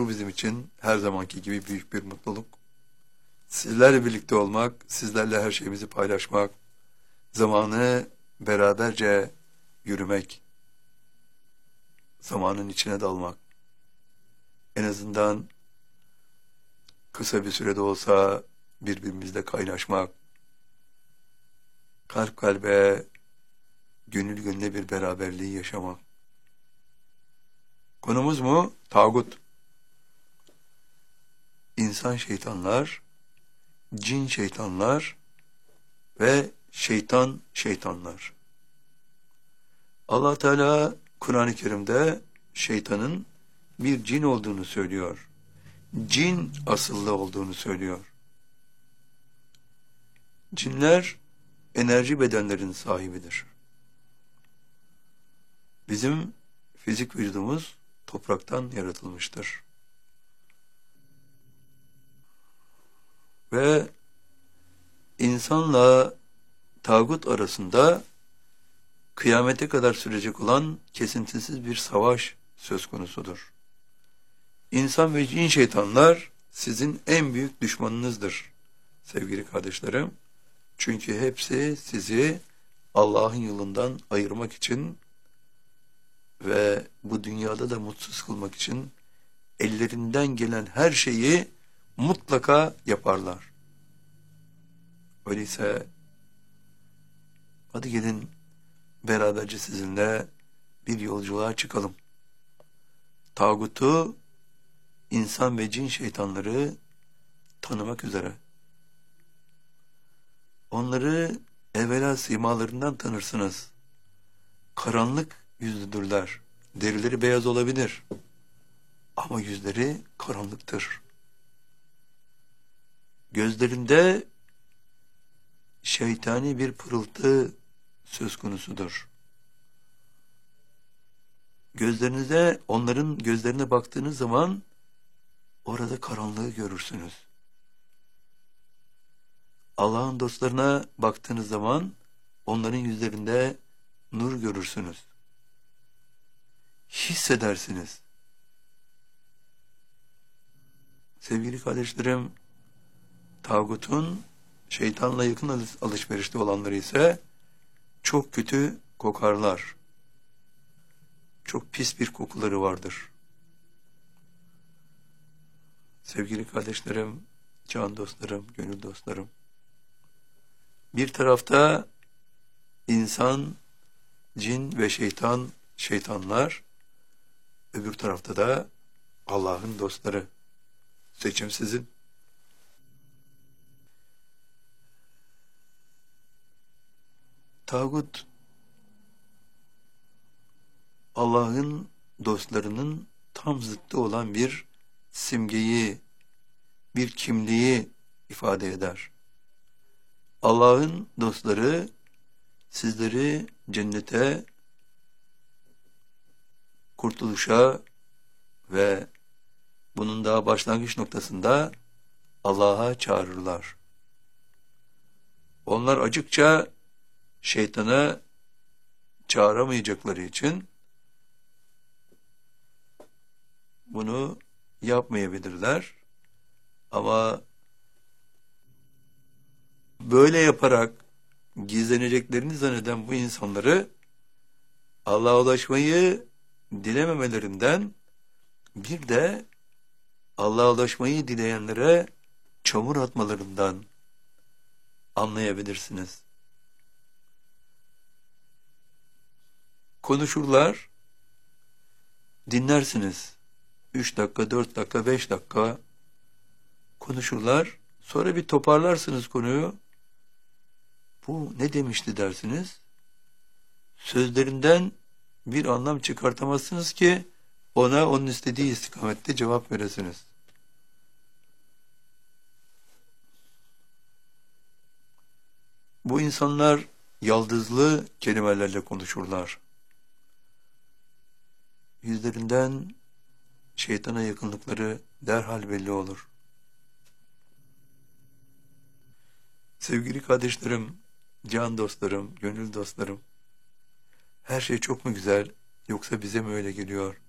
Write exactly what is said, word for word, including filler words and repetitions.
Bu bizim için her zamanki gibi büyük bir mutluluk. Sizlerle birlikte olmak, sizlerle her şeyimizi paylaşmak, zamanı beraberce yürümek, zamanın içine dalmak, en azından kısa bir sürede olsa birbirimizle kaynaşmak, kalp kalbe, gönül gönüle bir beraberliği yaşamak. Konumuz mu? Tağut. İnsan şeytanlar, cin şeytanlar ve şeytan şeytanlar. Allah Teala Kur'an-ı Kerim'de şeytanın bir cin olduğunu söylüyor. Cin asıllı olduğunu söylüyor. Cinler enerji bedenlerinin sahibidir. Bizim fizik vücudumuz topraktan yaratılmıştır. Ve insanla tağut arasında kıyamete kadar sürecek olan kesintisiz bir savaş söz konusudur. İnsan ve cin şeytanlar sizin en büyük düşmanınızdır sevgili kardeşlerim. Çünkü hepsi sizi Allah'ın yolundan ayırmak için ve bu dünyada da mutsuz kılmak için ellerinden gelen her şeyi mutlaka yaparlar. Öyleyse hadi gelin beraberce sizinle bir yolculuğa çıkalım. Tağutu, insan ve cin şeytanları tanımak üzere. Onları evvela simalarından tanırsınız. Karanlık yüzlüdürler. Derileri beyaz olabilir. Ama yüzleri karanlıktır. Gözlerinde şeytani bir pırıltı söz konusudur. Gözlerinize, onların gözlerine baktığınız zaman orada karanlığı görürsünüz. Allah'ın dostlarına baktığınız zaman onların yüzlerinde nur görürsünüz. Hissedersiniz. Sevgili kardeşlerim, tağutun şeytanla yakın alışverişte olanları ise çok kötü kokarlar. Çok pis bir kokuları vardır. Sevgili kardeşlerim, can dostlarım, gönül dostlarım, bir tarafta insan, cin ve şeytan, şeytanlar, öbür tarafta da Allah'ın dostları. Seçim sizin. Tağut, Allah'ın dostlarının tam zıttı olan bir simgeyi, bir kimliği ifade eder. Allah'ın dostları sizleri cennete, kurtuluşa ve bunun daha başlangıç noktasında Allah'a çağırırlar. Onlar acıkça şeytana çağıramayacakları için bunu yapmayabilirler. Ama böyle yaparak gizleneceklerini zanneden bu insanları Allah'a ulaşmayı dilememelerinden, bir de Allah'a ulaşmayı dileyenlere çamur atmalarından anlayabilirsiniz. Konuşurlar, dinlersiniz. Üç dakika, dört dakika, beş dakika konuşurlar. Sonra bir toparlarsınız konuyu. Bu ne demişti dersiniz. Sözlerinden bir anlam çıkartamazsınız ki ona onun istediği istikamette cevap veresiniz. Bu insanlar yaldızlı kelimelerle konuşurlar. Yüzlerinden şeytana yakınlıkları derhal belli olur. Sevgili kardeşlerim, can dostlarım, gönül dostlarım, her şey çok mu güzel, yoksa bize mi öyle geliyor?